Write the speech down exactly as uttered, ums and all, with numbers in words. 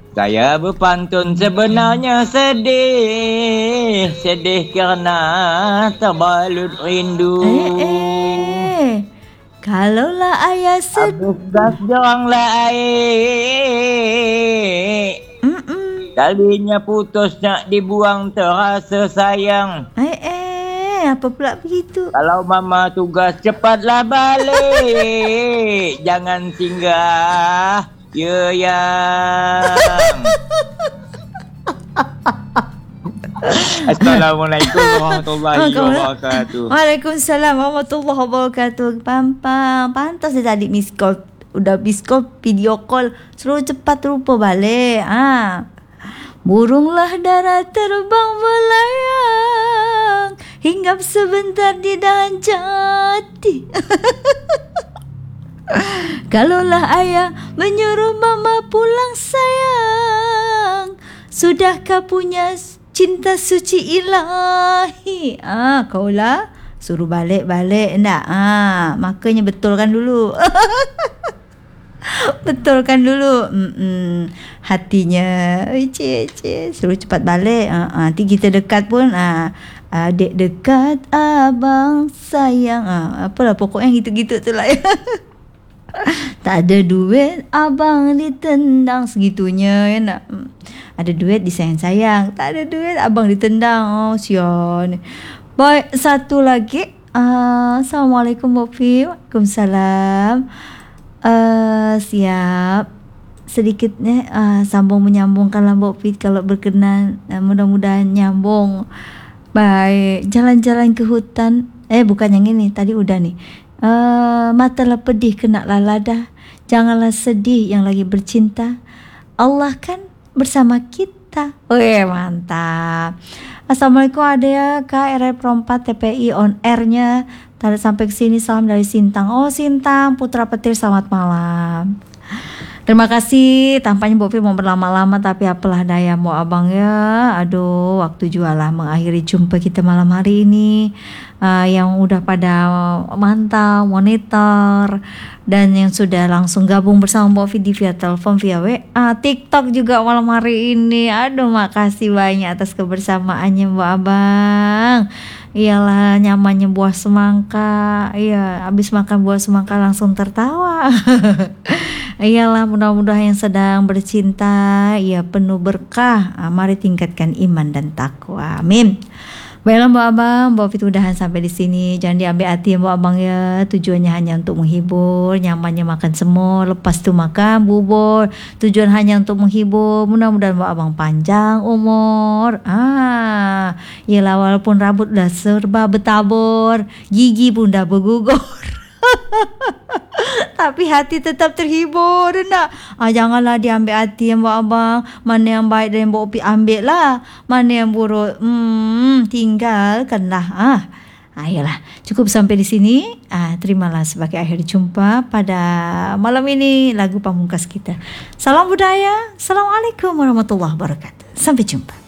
Saya berpantun sebenarnya sedih, sedih kerana terbalut rindu. Eh, eh. Kalaulah ayah sedih. Habis gas doranglah air. Mm-mm. Talinya putus nak dibuang terasa sayang. Eh, eh. Apa pula begitu? Kalau mama tugas cepatlah balik. Jangan singgah, ya yang. Assalamualaikum warahmatullahi wabarakatuh. Waalaikumsalam warahmatullahi wabarakatuh. Pampang, pantas dia tadi miss call. Udah miss call, video call. Suruh cepat rupa balik. Ha. Burunglah darat terbang melayang, hinggap sebentar di dahan jati. Kalaulah ayah menyuruh mama pulang sayang, sudahkah punya cinta suci ilahi? Ah, kaulah suruh balik-balik enggak? Ah, makanya betulkan dulu. Betulkan dulu. Mm-mm. Hatinya. Cik, cik. Suruh cepat balik. Ah, ah. Nanti kita dekat pun. Ah, adik dekat abang sayang. Ah, apalah pokoknya gitu-gitu tu lah. Tak ada duit abang ditendang segitunya ya nak. Ada duit disayang-sayang, tak ada duit abang ditendang. Oh sian. Baik, satu lagi. Uh, Assalamualaikum Bopi. Waalaikumsalam. Uh, siap. Sedikitnya uh, sambung menyambungkanlah Bopi kalau berkenan. Uh, mudah-mudahan nyambung. Baik, jalan-jalan ke hutan. Eh bukan yang ini, tadi udah nih. Uh, matalah pedih kena laladah. Janganlah sedih yang lagi bercinta. Allah kan bersama kita. Weh, mantap. Assalamualaikum adek Kak R I Perempat T P I on airnya. Tadi sampai ke sini salam dari Sintang. Oh Sintang, Putra Petir selamat malam. Terima kasih. Tampaknya Bopi mau berlama-lama tapi apalah daya mau abang ya. Aduh, waktu jualah mengakhiri jumpa kita malam hari ini. Uh, yang udah pada mantau, monitor dan yang sudah langsung gabung bersama Bopi di via telepon, via W A, TikTok juga malam hari ini. Aduh, makasih banyak atas kebersamaannya Mbak Abang. Iyalah nyamannya buah semangka. Iya, habis makan buah semangka langsung tertawa. Iyalah mudah-mudahan yang sedang bercinta ya penuh berkah. Ah, mari tingkatkan iman dan takwa. Amin. Baiklah Mbak Abang, Mbak Fit udahan sampai di sini. Jangan diambil hati Mbak Abang ya. Tujuannya hanya untuk menghibur, nyamannya makan semur, lepas tu makan bubur. Tujuan hanya untuk menghibur. Mudah-mudahan Mbak Abang panjang umur. Ah, yalah walaupun rambut dah serba bertabur, gigi pun dah bergugur. Tapi hati tetap terhibur nak. Ah, janganlah diambil hati Mbak Abang. Mana yang baik dan Mbak Opi ambil lah. Mana yang buruk hmm, tinggalkanlah. Ah, ayolah cukup sampai di sini. Ah, terimalah sebagai akhir jumpa pada malam ini lagu pamungkas kita. Salam budaya. Assalamualaikum warahmatullahi wabarakatuh. Sampai jumpa.